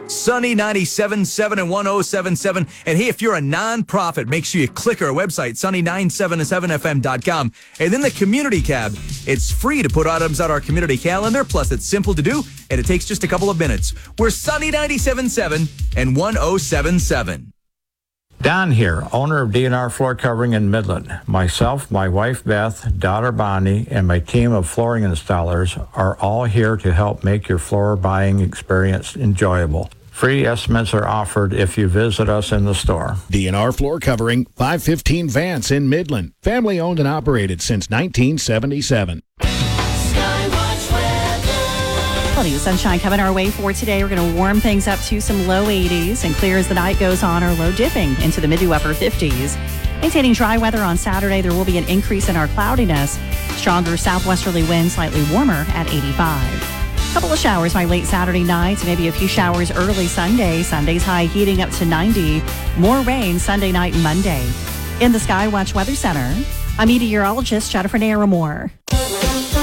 Sunny 97.7 and 107.7. And hey, if you're a nonprofit, make sure you click our website, sunny977fm.com. And then the community tab. It's free to put items on our community calendar. Plus, it's simple to do, and it takes just a couple of minutes. We're Sunny 97.7 and 107.7. Don here, owner of DNR Floor Covering in Midland. Myself, my wife Beth, daughter Bonnie, and my team of flooring installers are all here to help make your floor buying experience enjoyable. Free estimates are offered if you visit us in the store. DNR Floor Covering, 515 Vance in Midland. Family owned and operated since 1977. Plenty of sunshine coming our way for today. We're going to warm things up to some low 80s and clear as the night goes on, or low dipping into the mid to upper 50s. Maintaining dry weather on Saturday, there will be an increase in our cloudiness. Stronger southwesterly winds, slightly warmer at 85. Couple of showers by late Saturday night, maybe a few showers early Sunday. Sunday's high heating up to 90. More rain Sunday night and Monday. In the Skywatch Weather Center, I'm meteorologist Jennifer Naramore.